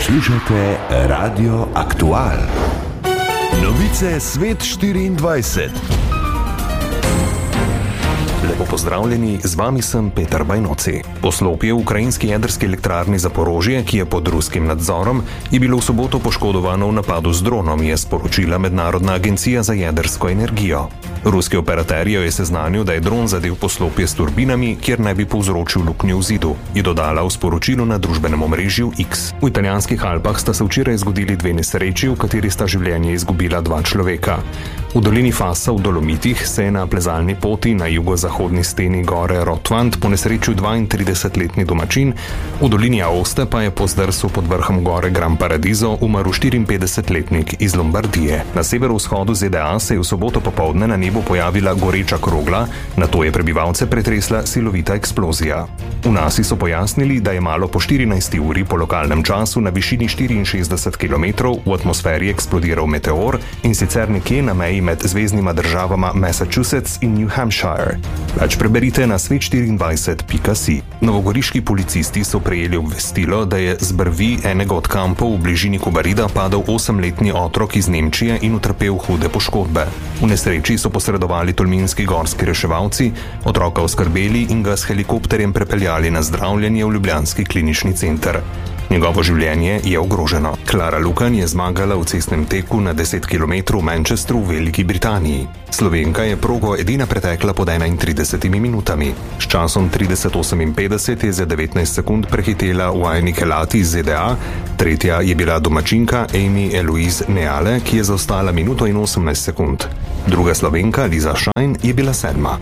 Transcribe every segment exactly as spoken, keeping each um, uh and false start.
Poslušate Radio Aktual. Novice Svet štiriindvajset. Lepo pozdravljeni, z vami sem Peter Bajnoci. Poslopje v ukrajinski jedrski elektrarni Zaporožje, ki je pod ruskim nadzorom, je bilo v soboto poškodovano v napadu z dronom, je sporočila Mednarodna agencija za jedrsko energijo. Ruski operater je seznanil, da je dron zadel poslopje s turbinami, kjer naj bi povzročil luknjo v zidu, je dodala v sporočilu na družbenem omrežju X. V italijanskih Alpah sta se včeraj zgodili dve nesreči, v kateri sta življenje izgubila dva človeka. V dolini Fassa v Dolomitih se je na plezalni poti na jugozahodni steni gore Rotvant ponesrečil dvaintridesetletni domačin, v dolini Aoste pa je po zdrsu pod vrhom gore Gran Paradiso umrl štiriinpetdesetletnik iz Lombardije. Na severovzhodu Z D A se je v soboto popoldne na nebu pojavila goreča krogla, nato je prebivalce pretresla silovita eksplozija. V nasi so pojasnili, da je malo po štirinajsti uri po lokalnem času na višini štiriinšestdeset kilometrov v atmosferi eksplodiral meteor, in sicer nekje na meji med zveznima državama Massachusetts in New Hampshire. Več preberite na svet štiriindvajset pika si. Novogoriški policisti so prejeli obvestilo, da je z brvi enega od kampov v bližini Kobarida padel osemletni otrok iz Nemčije in utrpel hude poškodbe. V nesreči so posredovali tolminski gorski reševalci, otroka oskrbeli in ga s helikopterjem prepeljali na zdravljenje v ljubljanski klinični center. Njegovo življenje je ogroženo. Klara Lukan je zmagala v cestnem teku na deset kilometrov v Manchesteru v Veliki Britaniji. Slovenka je progo edina pretekla pod enaintridesetimi minutami. S časom trideset oseminpetdeset je za devetnajst sekund prehitela Wayne Kelati iz Z D A, tretja je bila domačinka Amy Eloise Neale, ki je zaostala minuto in osemnajst sekund. Druga Slovenka Liza Šajn je bila sedma.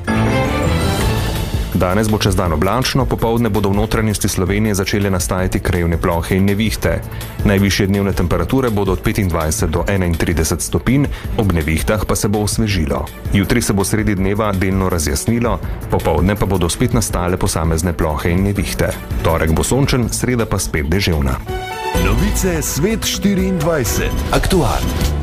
Danes bo čez dan oblačno, popoldne bodo v notranjosti Slovenije začele nastajati krajevne plohe in nevihte. Najvišje dnevne temperature bodo od petindvajset do enaintrideset stopinj, ob nevihtah pa se bo osvežilo. Jutri se bo sredi dneva delno razjasnilo, popoldne pa bodo spet nastale posamezne plohe in nevihte. Torek bo sončen, sreda pa spet deževna. Novice Svet štiriindvajset. Aktual.